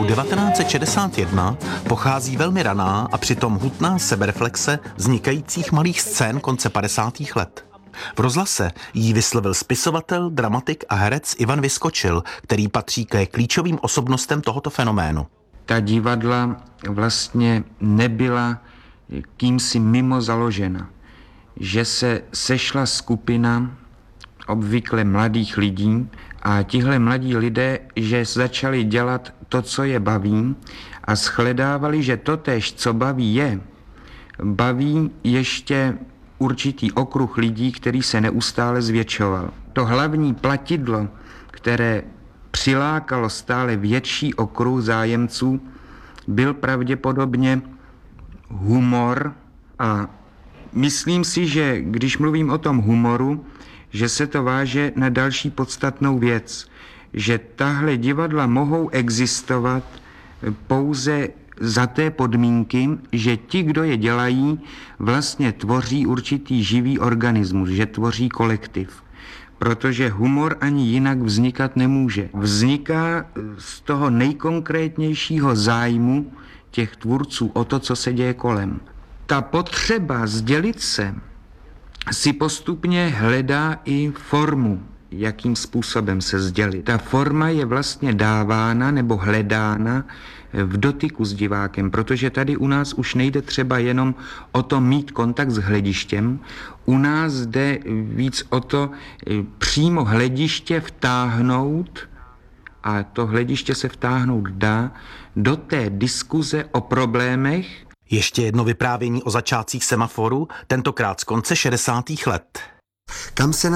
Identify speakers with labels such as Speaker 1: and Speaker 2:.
Speaker 1: 1961 pochází velmi raná a přitom hutná sebereflexe vznikajících malých scén konce 50. let. V rozhlase jí vyslovil spisovatel, dramatik a herec Ivan Vyskočil, který patří ke klíčovým osobnostem tohoto fenoménu.
Speaker 2: Ta divadla vlastně nebyla kýmsi mimo založena, že se sešla skupina obvykle mladých lidí a tihle mladí lidé, že začali dělat to, co je baví a shledávali, že totéž, co baví je, baví ještě určitý okruh lidí, který se neustále zvětšoval. To hlavní platidlo, které přilákalo stále větší okruh zájemců, byl pravděpodobně humor a myslím si, že když mluvím o tom humoru, že se to váže na další podstatnou věc, že tahle divadla mohou existovat pouze za té podmínky, že ti, kdo je dělají, vlastně tvoří určitý živý organismus, že tvoří kolektiv. Protože humor ani jinak vznikat nemůže. Vzniká z toho nejkonkrétnějšího zájmu těch tvůrců o to, co se děje kolem. Ta potřeba sdělit se si postupně hledá i formu, jakým způsobem se sdělit. Ta forma je vlastně dávána nebo hledána v dotyku s divákem, protože tady u nás už nejde třeba jenom o to mít kontakt s hledištěm, u nás jde víc o to přímo hlediště vtáhnout, a to hlediště se vtáhnout dá, do té diskuze o problémech.
Speaker 1: Ještě jedno vyprávění o začátcích Semaforu, tentokrát z konce 60. let.
Speaker 3: Kam se